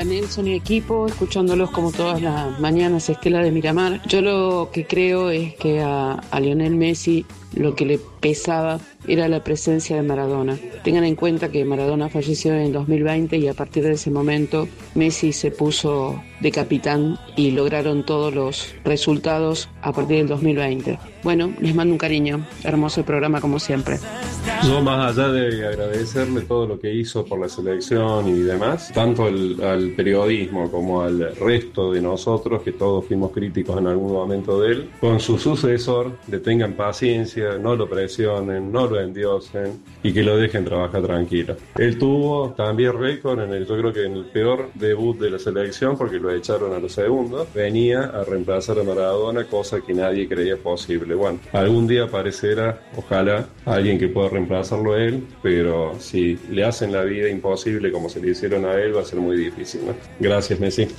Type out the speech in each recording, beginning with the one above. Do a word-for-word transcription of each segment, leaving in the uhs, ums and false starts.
Nelson y equipo, escuchándolos como todas las mañanas, Estela de Miramar. Yo lo que creo es que a, a Lionel Messi lo que le pesaba era la presencia de Maradona. Tengan en cuenta que Maradona falleció en dos mil veinte y a partir de ese momento Messi se puso de capitán y lograron todos los resultados a partir del dos mil veinte. Bueno, les mando un cariño. Hermoso el programa como siempre. Yo, más allá de agradecerle todo lo que hizo por la selección y demás, tanto el, al periodismo como al resto de nosotros, que todos fuimos críticos en algún momento de él, con su sucesor, le tengan paciencia, no lo presionen, no lo endiosen y que lo dejen trabajar tranquilo. Él tuvo también récord en el, yo creo que en el peor debut de la selección, porque lo echaron a los segundos, venía a reemplazar a Maradona, cosa que nadie creía posible. Bueno, algún día aparecerá, ojalá, alguien que pueda reemplazarlo a él, pero si le hacen la vida imposible como se le hicieron a él, va a ser muy difícil, ¿no? Gracias, Messi. Y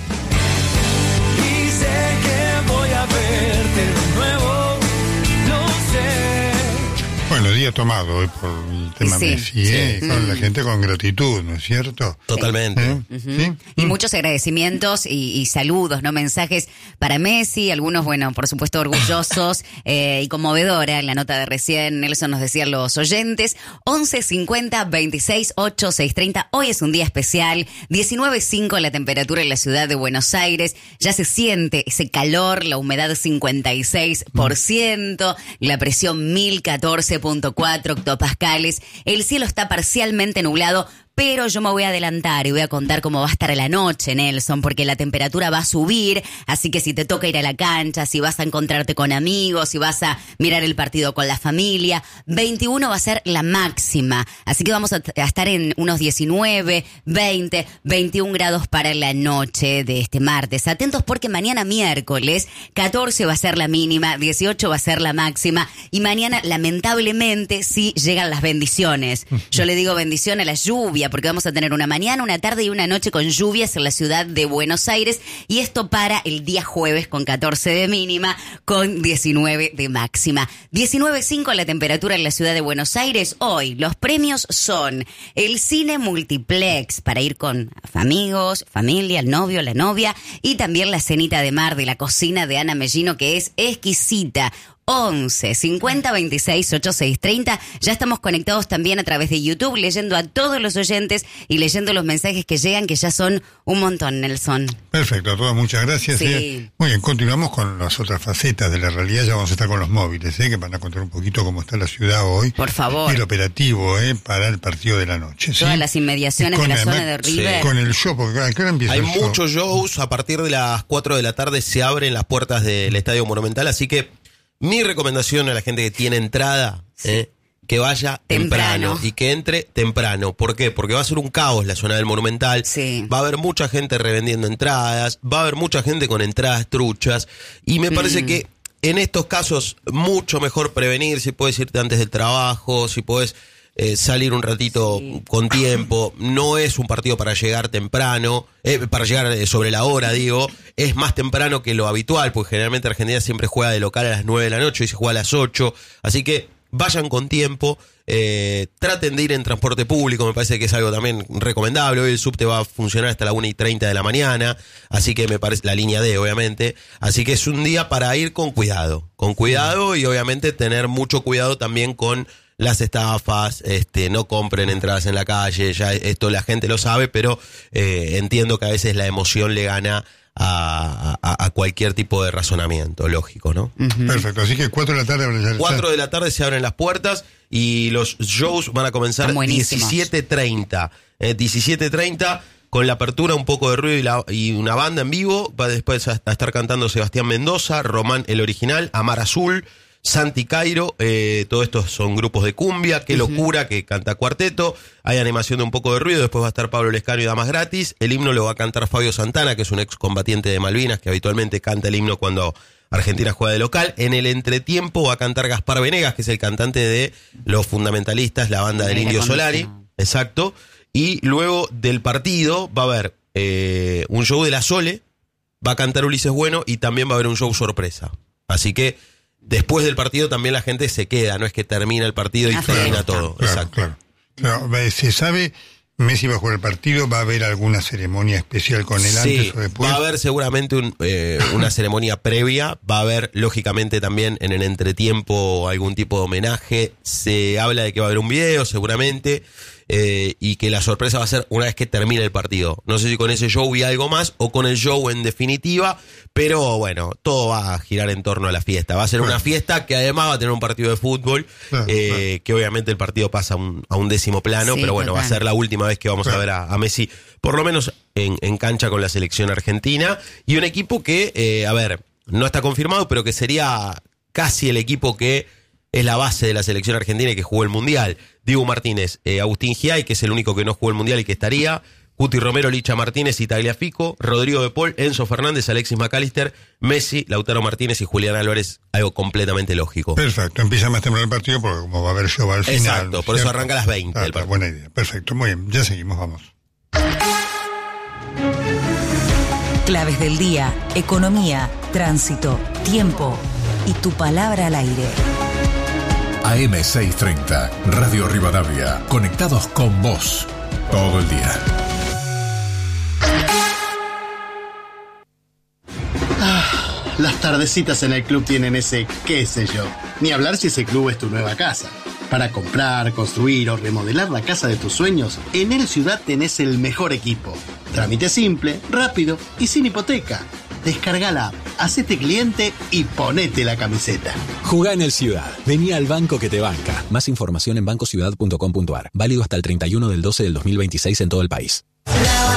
sé que voy a verte de nuevo, no sé. Bueno, día tomado hoy por el tema Sí, Messi, sí. ¿eh? Con Mm. la gente con gratitud, ¿no es cierto? Totalmente. ¿Eh? Ujú. ¿Sí? Y Mm. muchos agradecimientos y, y saludos, ¿no? Mensajes para Messi, algunos, bueno, por supuesto orgullosos eh, y conmovedora. En la nota de recién, Nelson nos decía los oyentes. once cincuenta veintiséis ocho seis treinta. Hoy es un día especial. diecinueve punto cinco la temperatura en la ciudad de Buenos Aires. Ya se siente ese calor, la humedad cincuenta y seis por ciento, la presión mil catorce punto cuatro hectopascales. El cielo está parcialmente nublado, pero yo me voy a adelantar y voy a contar cómo va a estar la noche, Nelson, porque la temperatura va a subir, así que si te toca ir a la cancha, si vas a encontrarte con amigos, si vas a mirar el partido con la familia, veintiuno va a ser la máxima, así que vamos a, a estar en unos diecinueve, veinte, veintiún grados para la noche de este martes. Atentos porque mañana miércoles, catorce va a ser la mínima, dieciocho va a ser la máxima, y mañana lamentablemente sí llegan las bendiciones. Yo le digo bendición a la lluvia, porque vamos a tener una mañana, una tarde y una noche con lluvias en la ciudad de Buenos Aires, y esto para el día jueves con catorce de mínima, con diecinueve de máxima. diecinueve punto cinco la temperatura en la ciudad de Buenos Aires. Hoy los premios son el cine multiplex para ir con amigos, familia, el novio, la novia, y también la cenita de mar de la cocina de Ana Mellino, que es exquisita. once cincuenta veintiséis ochenta y seis treinta. Ya estamos conectados también a través de YouTube, leyendo a todos los oyentes y leyendo los mensajes que llegan, que ya son un montón, Nelson. Perfecto, a todos muchas gracias. Sí. ¿eh? Muy bien, continuamos con las otras facetas de la realidad. Ya vamos a estar con los móviles, ¿eh? Que van a contar un poquito cómo está la ciudad hoy. Por favor. Y el operativo, ¿eh? Para el partido de la noche. ¿sí? Todas las inmediaciones Con de la el- zona de River. Con el show, porque ¿a qué hora empieza Hay el show? muchos shows, a partir de las cuatro de la tarde se abren las puertas del Estadio Monumental, así que mi recomendación a la gente que tiene entrada, eh, que vaya temprano. Temprano. y que entre temprano. ¿Por qué? Porque va a ser un caos la zona del Monumental. Sí. Va a haber mucha gente revendiendo entradas, va a haber mucha gente con entradas truchas, y me parece Mm. que en estos casos mucho mejor prevenir, si puedes irte antes del trabajo, si puedes eh, salir un ratito Sí. con tiempo. No es un partido para llegar temprano, eh, para llegar eh, sobre la hora, digo. Es más temprano que lo habitual, porque generalmente Argentina siempre juega de local a las nueve de la noche y se juega a las ocho. Así que vayan con tiempo, eh, traten de ir en transporte público, me parece que es algo también recomendable. Hoy el subte va a funcionar hasta la una y treinta de la mañana, así que me parece, la línea D obviamente, así que es un día para ir con cuidado, con cuidado y obviamente tener mucho cuidado también con las estafas, este, no compren entradas en la calle, ya esto la gente lo sabe, pero eh, entiendo que a veces la emoción le gana a, a, a cualquier tipo de razonamiento lógico, ¿no? Ujú. Perfecto, así que cuatro de la tarde. Ya, cuatro de la tarde se abren las puertas y los shows van a comenzar Están buenísimos. diecisiete treinta. Eh, diecisiete treinta con la apertura, un poco de ruido y, la, y una banda en vivo. Va después a, a estar cantando Sebastián Mendoza, Román el Original, Amar Azul, Santi Cairo, eh, todo estos son grupos de cumbia, Qué Locura, que canta cuarteto, hay animación de un poco de ruido, después va a estar Pablo Lescano y Damas Gratis, el himno lo va a cantar Fabio Santana, que es un excombatiente de Malvinas, que habitualmente canta el himno cuando Argentina juega de local. En el entretiempo va a cantar Gaspar Venegas, que es el cantante de Los Fundamentalistas, la banda del Aire Indio Solari, acondicionado. exacto, y luego del partido va a haber eh, un show de La Sole, va a cantar Ulises Bueno y también va a haber un show sorpresa, así que después del partido también la gente se queda, no es que termina el partido y Ah, termina perfecto. todo. Claro, Exacto. claro. Claro, eh, se sabe Messi va a jugar el partido, ¿va a haber alguna ceremonia especial con él Sí, antes o después? va a haber seguramente un, eh, una ceremonia previa, va a haber lógicamente también en el entretiempo algún tipo de homenaje, se habla de que va a haber un video seguramente, eh, y que la sorpresa va a ser una vez que termine el partido. No sé si con ese show y algo más o con el show en definitiva, pero bueno, todo va a girar en torno a la fiesta. Va a ser una fiesta que además va a tener un partido de fútbol, Claro, eh, claro. que obviamente el partido pasa a un, a un décimo plano, Sí, pero bueno, va a total. ser la última vez que vamos Claro. a ver a, a Messi, por lo menos en, en cancha con la selección argentina, y un equipo que, eh, a ver, no está confirmado, pero que sería casi el equipo que es la base de la selección argentina y que jugó el Mundial. Dibu Martínez, eh, Agustín Giay, que es el único que no jugó el Mundial y que estaría, Cuti Romero, Licha Martínez y Tagliafico, Rodrigo de Paul, Enzo Fernández, Alexis McAllister, Messi, Lautaro Martínez y Julián Álvarez, algo completamente lógico. Perfecto, empieza más temprano el partido porque como va a haber show al final. Exacto, por eso ¿cierto? arranca a las veinte Ah, el está, partido. buena idea, perfecto, muy bien, ya seguimos, vamos. Claves del día, economía, tránsito, tiempo y tu palabra al aire. A M seiscientos treinta, Radio Rivadavia, conectados con vos todo el día. Las tardecitas en el club tienen ese qué sé yo. Ni hablar si ese club es tu nueva casa. Para comprar, construir o remodelar la casa de tus sueños, en El Ciudad tenés el mejor equipo. Trámite simple, rápido y sin hipoteca. Descarga la app, hacete cliente y ponete la camiseta. Jugá en El Ciudad. Vení al banco que te banca. Más información en banco ciudad punto com punto a r. Válido hasta el treinta y uno del doce del dos mil veintiséis en todo el país.